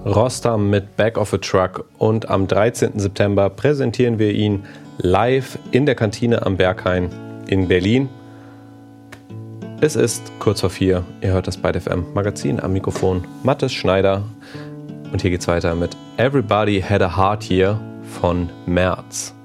Rostam mit Back of a Truck und am 13. September präsentieren wir ihn live in der Kantine am Berghain in Berlin. Es ist kurz vor 4, ihr hört das Byte FM Magazin, am Mikrofon Mathis Schneider und hier geht's weiter mit Everybody Had a Heart Here von März.